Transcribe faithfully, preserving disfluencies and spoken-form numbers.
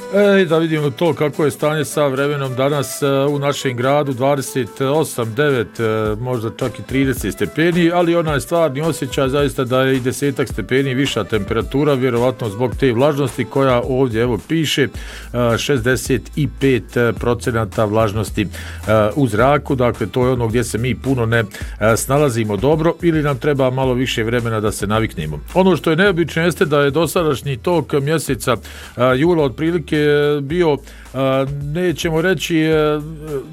E, da vidimo to kako je stanje sa vremenom danas u našem gradu, dvadeset osam, devet, možda čak i trideset stepeni, ali onaj stvarni osjećaj zaista da je i desetak stepeni viša temperatura, vjerovatno zbog te vlažnosti koja ovdje evo piše šezdeset pet procenata vlažnosti u zraku, dakle to je ono gdje se mi puno ne snalazimo dobro ili nam treba malo više vremena da se naviknemo. Ono što je neobično jeste da je dosadašnji tok mjeseca jula otprilike bio, nećemo reći